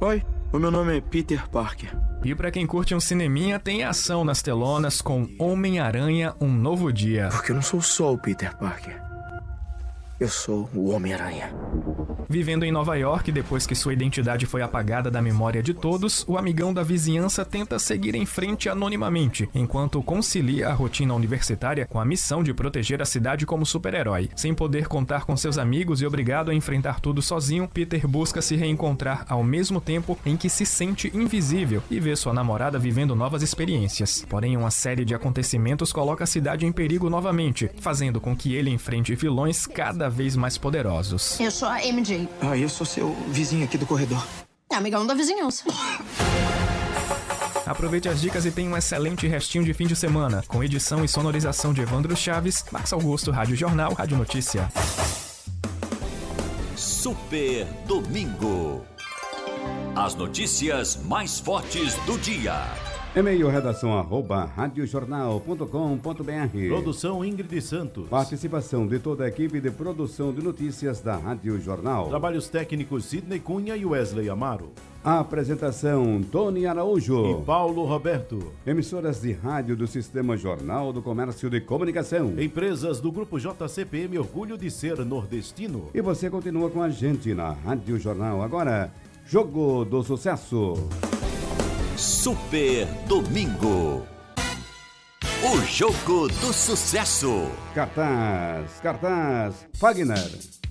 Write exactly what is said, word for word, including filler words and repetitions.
Oi, o meu nome é Peter Parker. E pra quem curte um cineminha, tem ação nas telonas com Homem-Aranha, Um Novo Dia. Porque eu não sou só o Peter Parker. Eu sou o Homem-Aranha. Vivendo em Nova York, depois que sua identidade foi apagada da memória de todos, o amigão da vizinhança tenta seguir em frente anonimamente, enquanto concilia a rotina universitária com a missão de proteger a cidade como super-herói. Sem poder contar com seus amigos e obrigado a enfrentar tudo sozinho, Peter busca se reencontrar ao mesmo tempo em que se sente invisível e vê sua namorada vivendo novas experiências. Porém, uma série de acontecimentos coloca a cidade em perigo novamente, fazendo com que ele enfrente vilões cada vez mais poderosos. Eu sou a M J. Ah, eu sou seu vizinho aqui do corredor. É amigão da vizinhança. Aproveite as dicas e tenha um excelente restinho de fim de semana, com edição e sonorização de Evandro Chaves, Max Augusto, Rádio Jornal, Rádio Notícia. Super Domingo. As notícias mais fortes do dia. E-mail redação arroba radiojornal ponto com ponto br. Produção Ingrid Santos. Participação de toda a equipe de produção de notícias da Rádio Jornal. Trabalhos técnicos Sidney Cunha e Wesley Amaro. Apresentação Tony Araújo e Paulo Roberto. Emissoras de rádio do Sistema Jornal do Comércio de Comunicação. Empresas do Grupo J C P M, orgulho de ser nordestino. E você continua com a gente na Rádio Jornal. Agora, Jogo do Sucesso. Super Domingo. O Jogo do Sucesso. Cartaz, cartaz, Fagner.